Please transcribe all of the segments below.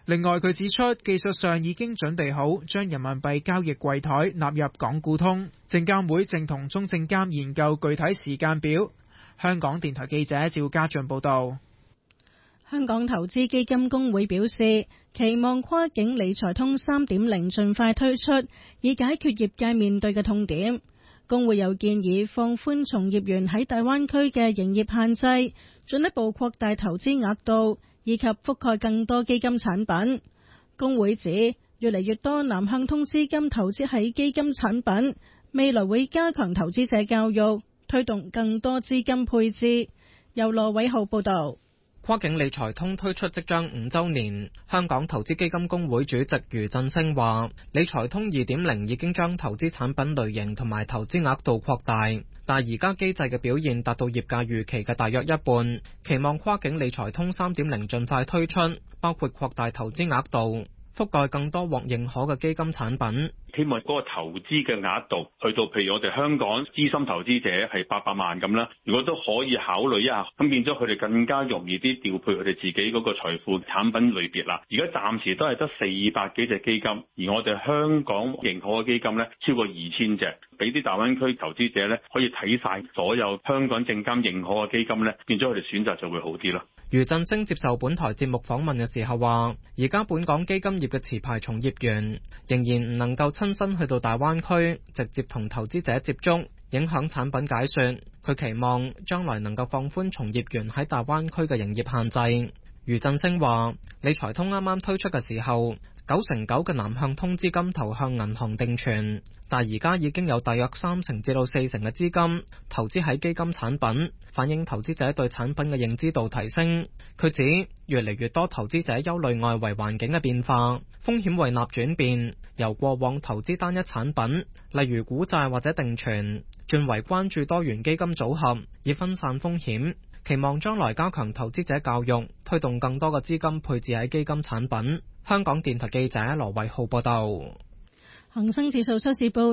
另外，佢指出技術上已經準備好將人民幣交易櫃台納入港股通，證監會正同中證監研究具體時間表。香港電台記者趙家俊報道。 香港投資基金公會表示，期望跨境理財通 3.0 盡快推出，以解決業界面對嘅痛點。公會又建議放寬從業員喺大灣區嘅營業限制，進一步擴大投資額度，以及覆蓋更多基金產品。公會指，越嚟越多南向通資金投資喺基金產品，未來會加強投資者教育，推動更多資金配置。由羅偉浩報道。 跨境理財通推出即將5週年，香港投資基金公會主席余振聲話，理財通 2.0 已經將投資產品類型同埋投資額度擴大，但而家機制嘅表現達到業界預期嘅大約一半，期望跨境理財通 3.0 盡快推出，包括擴大投資額度，覆蓋更多獲認可嘅基金產品。 希望嗰個投資嘅額度去到，譬如我哋香港資深投資者係800萬咁啦，如果都可以考慮一下，咁變咗佢哋更加容易啲調配佢哋自己嗰個財富產品類別啦。而家暫時都係得400幾隻基金，而我哋香港認可嘅基金咧超過2000隻，俾啲大灣區投資者咧可以睇晒所有香港證監認可嘅基金咧，變咗佢哋選擇就會好啲咯。 余振聲接受本台節目訪問嘅時候話，而家本港基金業嘅持牌從業員仍然唔能夠親身去到大灣區直接同投資者接觸，影響產品解說。佢期望將來能夠放寬從業員喺大灣區嘅營業限制。余振聲話，理財通啱啱推出嘅時候，9成9嘅南向通資金投向銀行定存，但而家已經有大約3成至到4成嘅資金投資喺基金產品，反映投資者對產品嘅認知度提升。佢指越嚟越多投資者憂慮外圍環境嘅變化，風險胃納轉變，由過往投資單一產品，例如股債或者定存，轉為關注多元基金組合，以分散風險。期望將來加強投資者教育，推動更多嘅資金配置喺基金產品。香港電台記者羅偉浩報道。 恒生指數收市報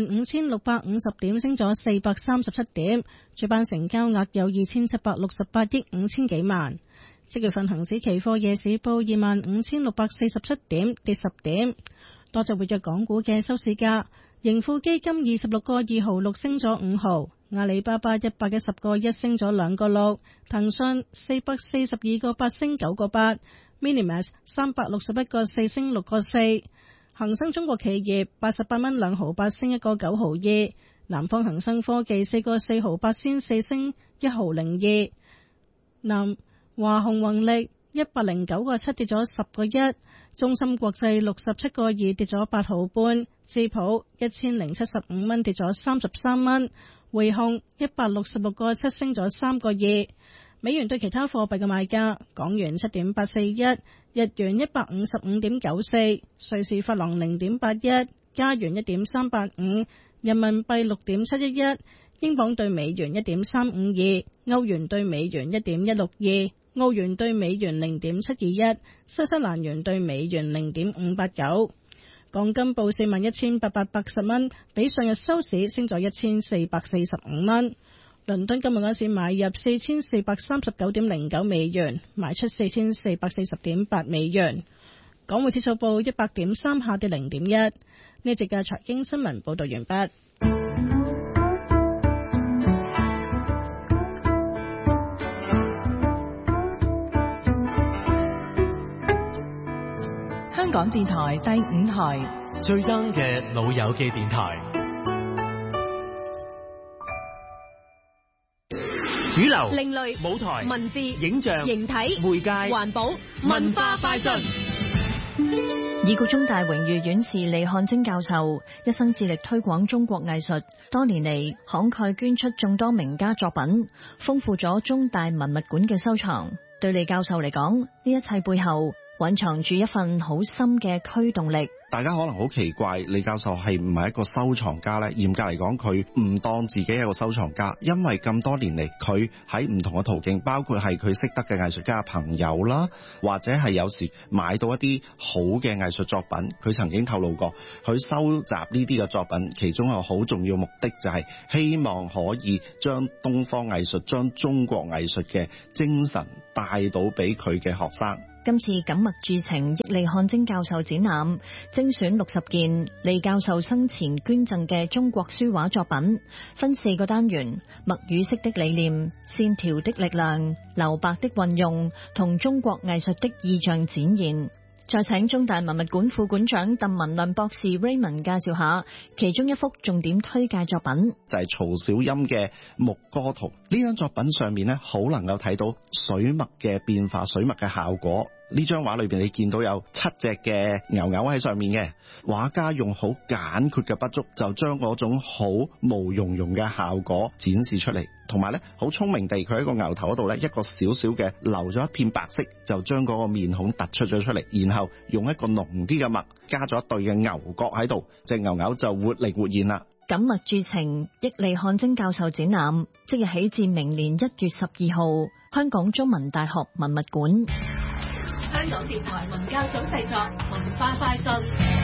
25,650點，升咗437點，主板成交額有2,768億5千幾萬。即月份恒指期貨夜市報25,647點，跌10點。多隻活躍港股嘅收市價，盈富基金26個2毫6升咗5毫，阿里巴巴110個1升咗2個6，騰訊442個8升9個8。Minimax 361個4升6個4，恒生中國企業88蚊2毫8升1個9毫2，南方恒生科技4個4毫8仙4升1毫02，南華虹宏力109個7跌咗10個1，中芯國際67個2跌咗8毫半，智普1075蚊跌咗33蚊，匯控166個7升咗3個2。美元對其他貨幣嘅賣價：港元7.841，日元155.94，瑞士法郎0.81，加元1.385，人民幣6.711，英鎊對美元1.352，歐元對美元1.162，澳元對美元0.721，新西蘭元對美元0.589。港金報41,880蚊，比上日收市升咗1,445蚊。倫敦今日嗰時買入4,439.09美元，賣出4,440.8美元。港匯指數報100.3，下跌0.1。呢一節嘅財經新聞報道完畢。 香港電台第5台最 young 嘅老友記電台。主流、 另類、 舞台、 文字、 影像、 形體、 媒介、 環保、文化快訊。 已故中大榮譽院士李漢晶教授一生致力推廣中國藝術，多年嚟慷慨捐出眾多名家作品，豐富咗中大文物館嘅收藏。對李教授嚟講，呢一切背後蘊藏住一份好深嘅驅動力。 大家可能好奇怪，李教授係唔係一個收藏家呢？嚴格嚟講，佢唔當自己係一個收藏家，因為咁多年嚟，佢喺唔同嘅途徑，包括係佢識得嘅藝術家朋友啦，或者係有時買到一啲好嘅藝術作品，佢曾經透露過，佢收集呢啲嘅作品，其中一個好重要目的就係希望可以將東方藝術、將中國藝術嘅精神帶到俾佢嘅學生。 今次錦墨鑄情益利漢精教授展覽精選60件利教授生前捐贈嘅中國書畫作品，分4個單元：墨與色的理念、線條的力量、留白的運用同中國藝術的意象展現。再請中大文物館副館長鄧文亮博士 Raymond 介紹下其中一幅重點推介作品， 就係曹小音嘅牧歌圖。呢張作品上面咧，好能夠睇到水墨嘅變化、水墨嘅效果。呢張畫裏邊你見到有7隻嘅牛牛喺上面嘅，畫家用好簡闊嘅筆觸就將嗰種好毛茸茸嘅效果展示出嚟，同埋咧好聰明地佢喺個牛頭嗰度咧一個小小嘅留咗一片白色，就將嗰個面孔突出咗出嚟，然後用一個濃啲嘅墨加咗一對嘅牛角喺度，隻牛牛就活靈活現啦。 錦墨鑄情益利漢精教授展覽即日起至明年1月12號，香港中文大學文物館。 香港電台文教組製作文化快訊。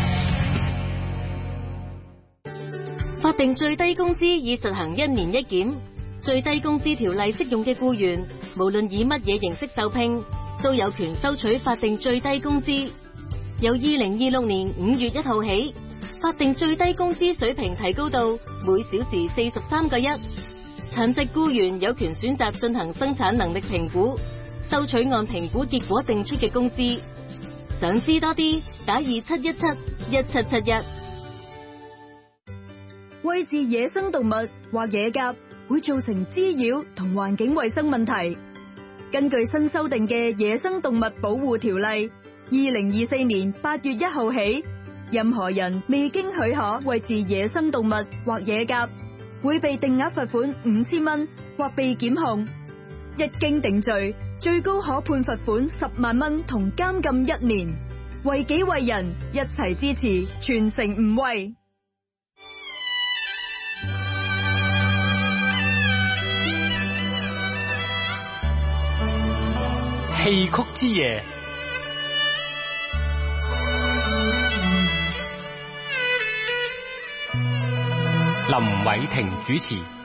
法定最低工資已實行1年1檢，最低工資條例適用嘅僱員，無論以乜嘢形式受聘，都有權收取法定最低工資。由2026年5月1號起，法定最低工資水平提高到每小時43個1。殘疾僱員有權選擇進行生產能力評估，收取按評估結果定出嘅工資。想知多啲，打27171771。 餵飼野生動物或野鴿會造成滋擾同環境衛生問題。根據新修訂嘅《野生動物保護條例》，2024年8月1號起，任何人未經許可餵飼野生動物或野鴿，會被定額罰款5000蚊或被檢控。一經定罪，最高可判罰款10萬蚊同監禁1年。為己為人，一齊支持，全城唔餵。 戲曲之夜，林偉霆主持。